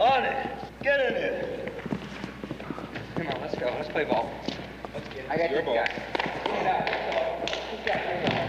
On it. Get in there. Come on, let's go. Let's play ball. Let's get I got your this ball. guy. Get it out. Let's go. This guy,